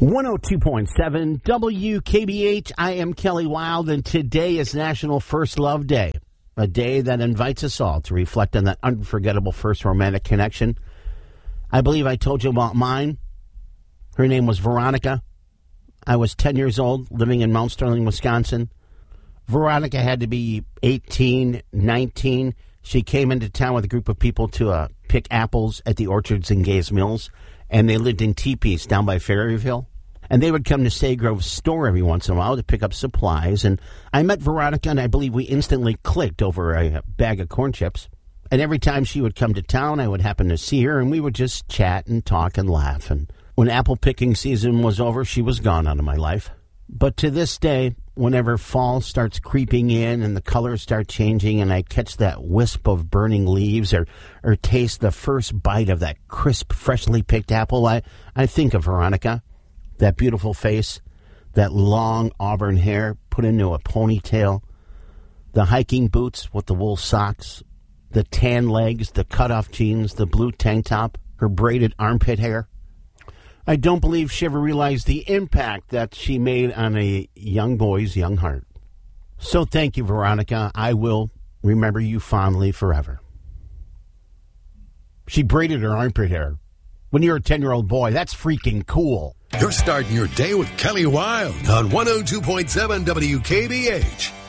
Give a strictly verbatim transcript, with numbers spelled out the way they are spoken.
one oh two point seven W K B H. I am Kelly Wild, and today is National First Love Day, a day that invites us all to reflect on that unforgettable first romantic connection. I believe I told you about mine. Her name was Veronica. I was ten years old, living in Mount Sterling, Wisconsin. Veronica had to be eighteen, nineteen. She came into town with a group of people to uh, pick apples at the orchards in Gays Mills, and they lived in teepees down by Ferryville. And they would come to Saygrove's store every once in a while to pick up supplies. And I met Veronica, and I believe we instantly clicked over a bag of corn chips. And every time she would come to town, I would happen to see her, and we would just chat and talk and laugh. And when apple picking season was over, she was gone out of my life. But to this day, whenever fall starts creeping in and the colors start changing and I catch that wisp of burning leaves or, or taste the first bite of that crisp, freshly picked apple, I, I think of Veronica. That beautiful face, that long auburn hair put into a ponytail, the hiking boots with the wool socks, the tan legs, the cutoff jeans, the blue tank top, her braided armpit hair. I don't believe she ever realized the impact that she made on a young boy's young heart. So thank you, Veronica. I will remember you fondly forever. She braided her armpit hair. When you're a ten-year-old boy, that's freaking cool. You're starting your day with Kelly Wild on one oh two point seven W K B H.